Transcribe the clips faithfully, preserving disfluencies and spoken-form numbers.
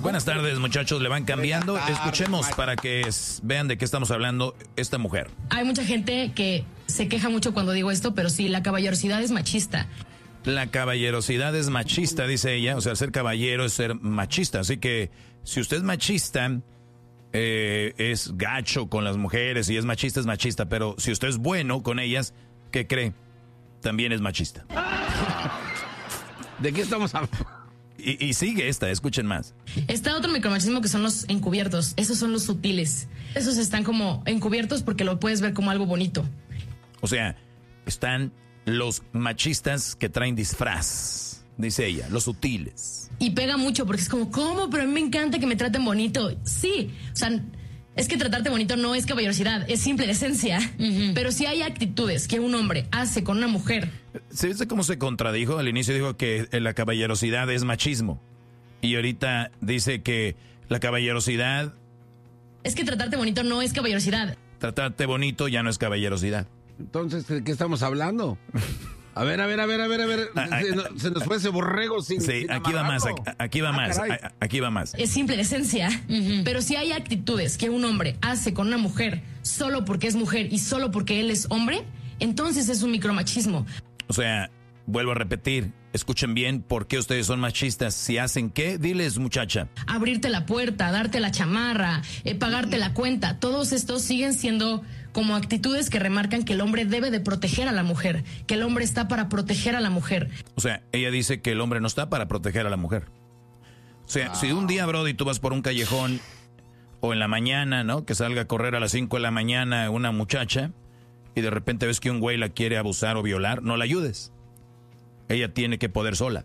Buenas tardes, muchachos, le van cambiando. Escuchemos para que es, vean de qué estamos hablando esta mujer. Hay mucha gente que se queja mucho cuando digo esto, pero sí, la caballerosidad es machista. La caballerosidad es machista, dice ella. O sea, ser caballero es ser machista. Así que si usted es machista, eh, es gacho con las mujeres y es machista, es machista. Pero si usted es bueno con ellas, ¿qué cree? También es machista. ¿De qué estamos hablando? Y, y sigue esta, escuchen más. Está otro micromachismo que son los encubiertos. Esos son los sutiles. Esos están como encubiertos porque lo puedes ver como algo bonito. O sea, están los machistas que traen disfraz, dice ella, los sutiles. Y pega mucho porque es como, ¿cómo? Pero a mí me encanta que me traten bonito. Sí, o sea, es que tratarte bonito no es caballerosidad, es simple de esencia. Uh-huh. Pero si hay actitudes que un hombre hace con una mujer. ¿Se dice cómo se contradijo? Al inicio dijo que la caballerosidad es machismo. Y ahorita dice que la caballerosidad... Es que tratarte bonito no es caballerosidad. Tratarte bonito ya no es caballerosidad. Entonces, ¿de qué estamos hablando? A ver, a ver, a ver, a ver, a ver. Se, no, se nos fue ese borrego sin. Sí, sin aquí va más, aquí, aquí va ah, más, caray. aquí va más. Es simple de esencia, uh-huh. Pero si hay actitudes que un hombre hace con una mujer solo porque es mujer y solo porque él es hombre, entonces es un micromachismo. O sea, vuelvo a repetir, escuchen bien por qué ustedes son machistas. Si hacen qué, diles, muchacha. Abrirte la puerta, darte la chamarra, eh, pagarte la cuenta, todos estos siguen siendo como actitudes que remarcan que el hombre debe de proteger a la mujer, que el hombre está para proteger a la mujer. O sea, ella dice que el hombre no está para proteger a la mujer. O sea, ah. si un día, Brody, tú vas por un callejón o en la mañana, ¿no? Que salga a correr a las cinco de la mañana una muchacha y de repente ves que un güey la quiere abusar o violar, no la ayudes. Ella tiene que poder sola.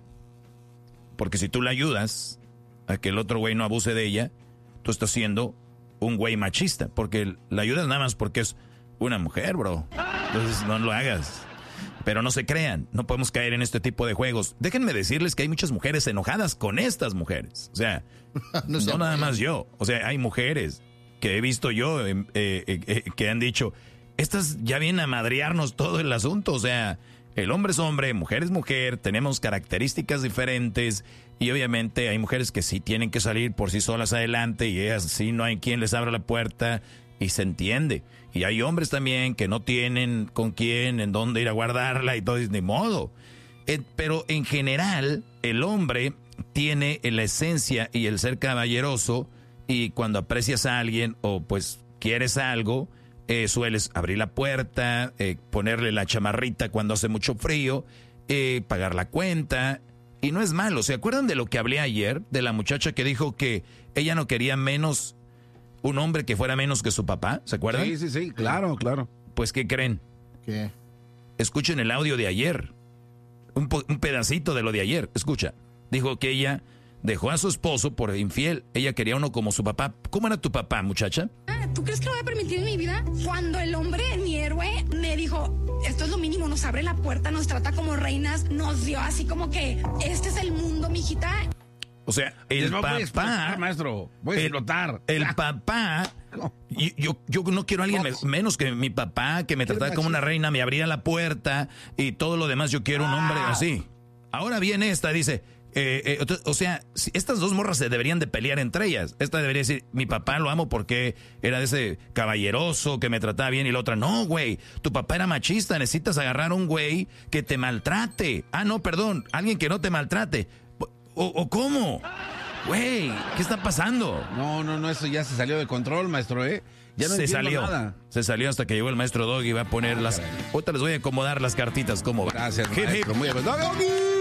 Porque si tú la ayudas a que el otro güey no abuse de ella, tú estás siendo un güey machista, porque la ayudas nada más porque es una mujer, bro. Entonces no lo hagas. Pero no se crean, no podemos caer en este tipo de juegos. Déjenme decirles que hay muchas mujeres enojadas con estas mujeres. O sea, no, no nada más yo. O sea, hay mujeres que he visto yo eh, eh, eh, que han dicho, estas ya vienen a madrearnos todo el asunto. O sea, el hombre es hombre, mujer es mujer, tenemos características diferentes y obviamente hay mujeres que sí tienen que salir por sí solas adelante y ellas sí no hay quien les abra la puerta y se entiende. Y hay hombres también que no tienen con quién, en dónde ir a guardarla y todo, es ni modo. Eh, pero en general, el hombre tiene la esencia y el ser caballeroso y cuando aprecias a alguien o pues quieres algo, Eh, sueles abrir la puerta, eh, ponerle la chamarrita cuando hace mucho frío, eh, pagar la cuenta. Y no es malo. ¿Se acuerdan de lo que hablé ayer? De la muchacha que dijo que ella no quería menos, un hombre que fuera menos que su papá. ¿Se acuerdan? Sí, sí, sí, claro, claro. Pues, ¿qué creen? ¿Qué? Escuchen el audio de ayer. Un, po- un pedacito de lo de ayer. Escucha. Dijo que ella dejó a su esposo por infiel. Ella quería uno como su papá. ¿Cómo era tu papá, muchacha? ¿Tú crees que lo voy a permitir en mi vida? Cuando el hombre, mi héroe, me dijo, esto es lo mínimo, nos abre la puerta, nos trata como reinas, nos dio así como que, este es el mundo, mijita. O sea, el no papá... Voy a explotar, maestro, voy a el, explotar. El papá... Y, yo, yo no quiero a alguien me, menos que mi papá, que me tratara como una reina, me abría la puerta y todo lo demás. Yo quiero un hombre así. Ahora viene esta, dice... Eh, eh, o sea, estas dos morras se deberían de pelear entre ellas. Esta debería decir, mi papá lo amo porque era de ese caballeroso que me trataba bien. Y la otra, no, güey, tu papá era machista, necesitas agarrar a un güey que te maltrate. Ah, no, perdón, alguien que no te maltrate. ¿O, o cómo? Güey, ¿qué está pasando? No, no, no, eso ya se salió de control, maestro, ¿eh? Ya no se salió, nada. Se salió hasta que llegó el maestro Doggy y va a poner ah, las... Caray. Ahorita les voy a acomodar las cartitas, ¿cómo va? Gracias, maestro, muy bien.